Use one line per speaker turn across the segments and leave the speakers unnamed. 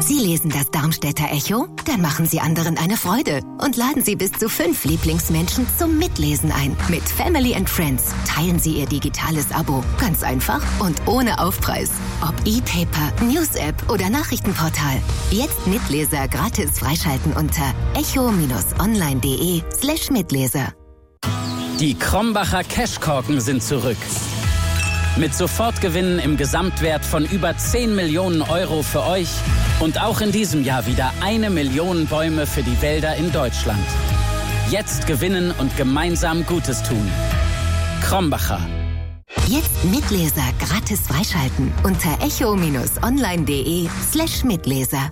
Sie lesen das Darmstädter Echo? Dann machen Sie anderen eine Freude und laden Sie bis zu 5 Lieblingsmenschen zum Mitlesen ein. Mit Family and Friends teilen Sie Ihr digitales Abo. Ganz einfach und ohne Aufpreis. Ob E-Paper, News-App oder Nachrichtenportal. Jetzt Mitleser gratis freischalten unter echo-online.de/Mitleser.
Die Krombacher Cashkorken sind zurück. Mit Sofortgewinnen im Gesamtwert von über 10 Millionen Euro für euch und auch in diesem Jahr wieder 1 Million Bäume für die Wälder in Deutschland. Jetzt gewinnen und gemeinsam Gutes tun. Krombacher.
Jetzt Mitleser gratis freischalten unter echo-online.de/Mitleser.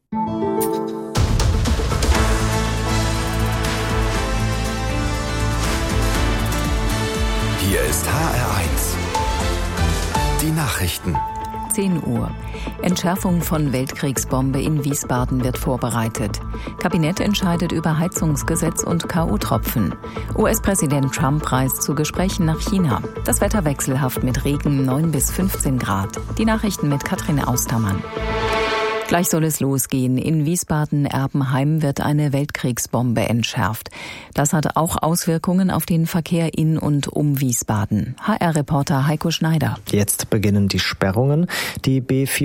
Hier ist HR1. Die Nachrichten.
10 Uhr. Entschärfung von Weltkriegsbombe in Wiesbaden wird vorbereitet. Kabinett entscheidet über Heizungsgesetz und K.O.-Tropfen. US-Präsident Trump reist zu Gesprächen nach China. Das Wetter wechselhaft mit Regen 9 bis 15 Grad. Die Nachrichten mit Katrin Austermann. Gleich soll es losgehen. In Wiesbaden-Erbenheim wird eine Weltkriegsbombe entschärft. Das hat auch Auswirkungen auf den Verkehr in und um Wiesbaden. HR-Reporter Heiko Schneider.
Jetzt beginnen die Sperrungen. Die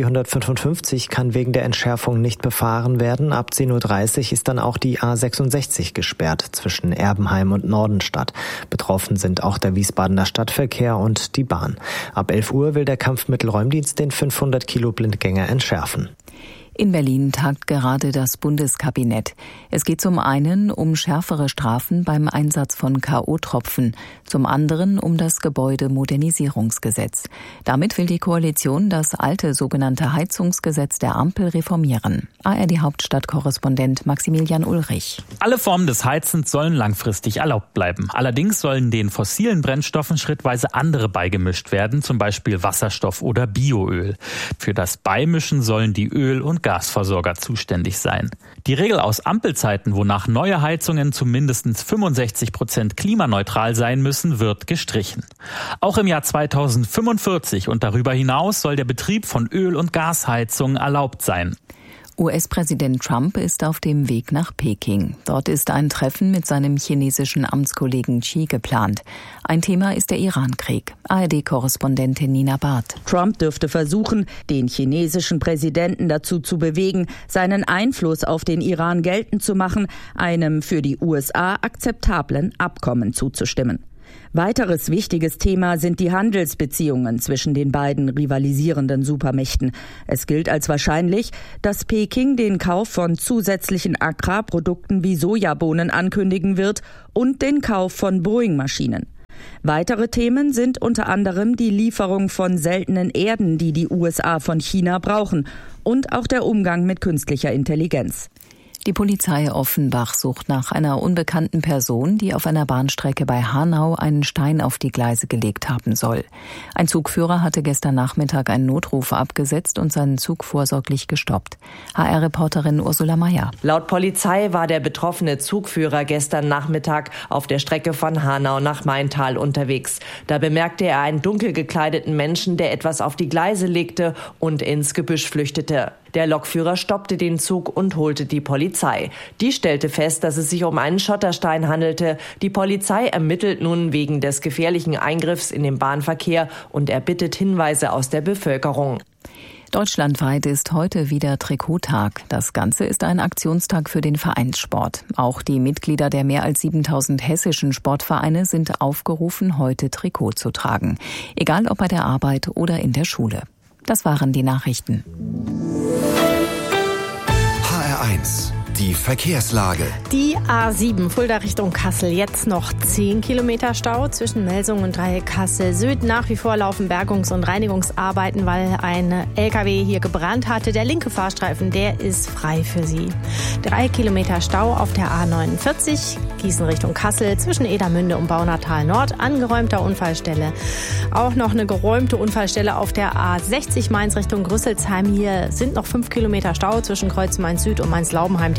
B455 kann wegen der Entschärfung nicht befahren werden. Ab 10:30 Uhr ist dann auch die A66 gesperrt zwischen Erbenheim und Nordenstadt. Betroffen sind auch der Wiesbadener Stadtverkehr und die Bahn. Ab 11 Uhr will der Kampfmittelräumdienst den 500 Kilo Blindgänger entschärfen.
In Berlin tagt gerade das Bundeskabinett. Es geht zum einen um schärfere Strafen beim Einsatz von K.O.-Tropfen, zum anderen um das Gebäudemodernisierungsgesetz. Damit will die Koalition das alte sogenannte Heizungsgesetz der Ampel reformieren. ARD-Hauptstadtkorrespondent Maximilian Ulrich.
Alle Formen des Heizens sollen langfristig erlaubt bleiben. Allerdings sollen den fossilen Brennstoffen schrittweise andere beigemischt werden, zum Beispiel Wasserstoff oder Bioöl. Für das Beimischen sollen die Öl- und Gasversorger zuständig sein. Die Regel aus Ampelzeiten, wonach neue Heizungen zu mindestens 65% klimaneutral sein müssen, wird gestrichen. Auch im Jahr 2045 und darüber hinaus soll der Betrieb von Öl- und Gasheizungen erlaubt sein.
US-Präsident Trump ist auf dem Weg nach Peking. Dort ist ein Treffen mit seinem chinesischen Amtskollegen Xi geplant. Ein Thema ist der Iran-Krieg. ARD-Korrespondentin Nina Barth.
Trump dürfte versuchen, den chinesischen Präsidenten dazu zu bewegen, seinen Einfluss auf den Iran geltend zu machen, einem für die USA akzeptablen Abkommen zuzustimmen. Weiteres wichtiges Thema sind die Handelsbeziehungen zwischen den beiden rivalisierenden Supermächten. Es gilt als wahrscheinlich, dass Peking den Kauf von zusätzlichen Agrarprodukten wie Sojabohnen ankündigen wird und den Kauf von Boeing-Maschinen. Weitere Themen sind unter anderem die Lieferung von seltenen Erden, die die USA von China brauchen, und auch der Umgang mit künstlicher Intelligenz.
Die Polizei Offenbach sucht nach einer unbekannten Person, die auf einer Bahnstrecke bei Hanau einen Stein auf die Gleise gelegt haben soll. Ein Zugführer hatte gestern Nachmittag einen Notruf abgesetzt und seinen Zug vorsorglich gestoppt. HR-Reporterin Ursula Mayer.
Laut Polizei war der betroffene Zugführer gestern Nachmittag auf der Strecke von Hanau nach Maintal unterwegs. Da bemerkte er einen dunkel gekleideten Menschen, der etwas auf die Gleise legte und ins Gebüsch flüchtete. Der Lokführer stoppte den Zug und holte die Polizei. Die stellte fest, dass es sich um einen Schotterstein handelte. Die Polizei ermittelt nun wegen des gefährlichen Eingriffs in den Bahnverkehr und erbittet Hinweise aus der Bevölkerung.
Deutschlandweit ist heute wieder Trikottag. Das Ganze ist ein Aktionstag für den Vereinssport. Auch die Mitglieder der mehr als 7000 hessischen Sportvereine sind aufgerufen, heute Trikot zu tragen. Egal ob bei der Arbeit oder in der Schule. Das waren die Nachrichten.
HR1, die Verkehrslage.
Die A7 Fulda Richtung Kassel, jetzt noch 10 Kilometer Stau zwischen Melsungen und Dreieck Kassel Süd. Nach wie vor laufen Bergungs- und Reinigungsarbeiten, weil ein LKW hier gebrannt hatte. Der linke Fahrstreifen, der ist frei für Sie. 3 Kilometer Stau auf der A49, Gießen Richtung Kassel, zwischen Edermünde und Baunatal Nord, angeräumter Unfallstelle. Auch noch eine geräumte Unfallstelle auf der A60 Mainz Richtung Rüsselsheim. Hier sind noch 5 Kilometer Stau zwischen Kreuz Mainz Süd und Mainz-Laubenheim. Die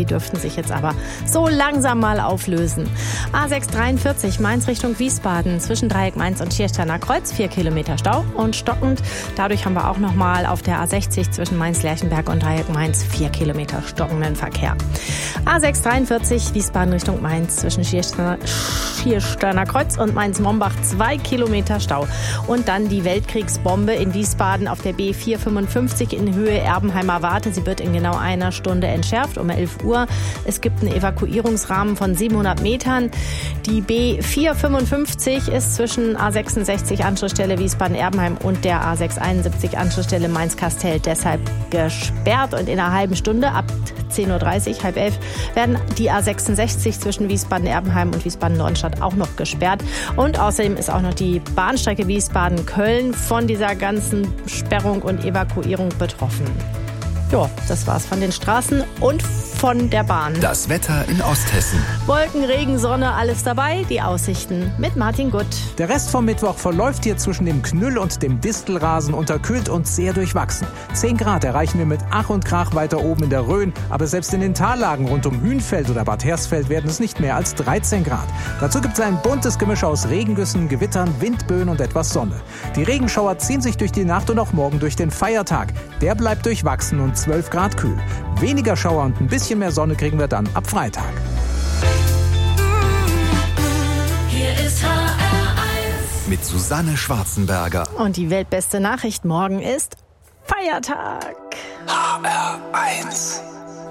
dürften sich jetzt aber so langsam mal auflösen. A643 Mainz Richtung Wiesbaden zwischen Dreieck Mainz und Schiersteiner Kreuz 4 Kilometer Stau und stockend. Dadurch haben wir auch nochmal auf der A60 zwischen Mainz-Lerchenberg und Dreieck Mainz 4 Kilometer stockenden Verkehr. A643 Wiesbaden Richtung Mainz zwischen Schiersteiner Kreuz und Mainz-Mombach 2 Kilometer Stau. Und dann die Weltkriegsbombe in Wiesbaden auf der B455 in Höhe Erbenheimer Warte. Sie wird in genau einer Stunde entschärft, um 11 Uhr. Es gibt einen Evakuierungsrahmen von 700 Metern. Die B455 ist zwischen A66 Anschlussstelle Wiesbaden-Erbenheim und der A671 Anschlussstelle Mainz-Kastel deshalb gesperrt. Und in einer halben Stunde ab 10.30 Uhr, halb 11, werden die A66 zwischen Wiesbaden-Erbenheim und Wiesbaden-Nordenstadt auch noch gesperrt. Und außerdem ist auch noch die Bahnstrecke Wiesbaden-Köln von dieser ganzen Sperrung und Evakuierung betroffen. Ja, das war's von den Straßen und von der Bahn.
Das Wetter in Osthessen.
Wolken, Regen, Sonne, alles dabei. Die Aussichten mit Martin Gutt.
Der Rest vom Mittwoch verläuft hier zwischen dem Knüll und dem Distelrasen unterkühlt und sehr durchwachsen. 10 Grad erreichen wir mit Ach und Krach weiter oben in der Rhön. Aber selbst in den Tallagen rund um Hünfeld oder Bad Hersfeld werden es nicht mehr als 13 Grad. Dazu gibt es ein buntes Gemisch aus Regengüssen, Gewittern, Windböen und etwas Sonne. Die Regenschauer ziehen sich durch die Nacht und auch morgen durch den Feiertag. Der bleibt durchwachsen und 12 Grad kühl. Weniger Schauer und ein bisschen mehr Sonne kriegen wir dann ab Freitag.
Hier ist HR1
mit Susanne Schwarzenberger.
Und die weltbeste Nachricht: Morgen ist Feiertag.
HR1